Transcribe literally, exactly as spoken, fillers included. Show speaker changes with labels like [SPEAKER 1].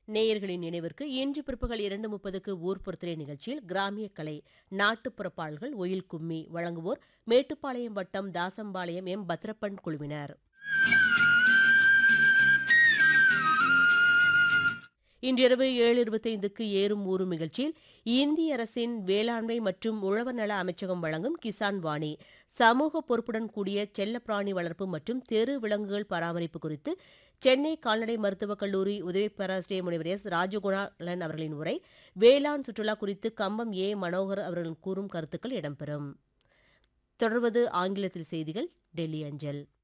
[SPEAKER 1] நேயர்களின் நினைவிற்கு இன்று பிற்பகல் இரண்டு முப்பதுக்கு ஊர்ப்புறத்திலே நிகழ்ச்சியில் கிராமிய கலை நாட்டுப்புற பாடல்கள் ஒயில் கும்மி வழங்குவோர் மேட்டுப்பாளையம் வட்டம் தாசம்பாளையம் எம் பத்ரப்பன் குழுவினர். இன்றிரவு ஏழு இருபத்தைந்துக்கு ஏறும் ஊறும் நிகழ்ச்சியில் இந்திய அரசின் வேளாண்மை மற்றும் உழவர் நல அமைச்சகம் வழங்கும் கிசான் வாணி சமூக பொறுப்புடன் கூடிய செல்லப்பிராணி வளர்ப்பு மற்றும் தெரு விலங்குகள் பராமரிப்பு குறித்து சென்னை கால்நடை மருத்துவக் கல்லூரி உதவி பேராசிரியர் முனைவர் எஸ் ராஜகுணாலன் அவர்களின் உரை, வேளாண் சுற்றுலா குறித்து கம்பம் ஏ மனோகர் அவர்கள் கூறும் கருத்துக்கள் இடம்பெறும். தொடர்வது ஆங்கிலத்தில் செய்திகள் டெல்லி அஞ்சல்.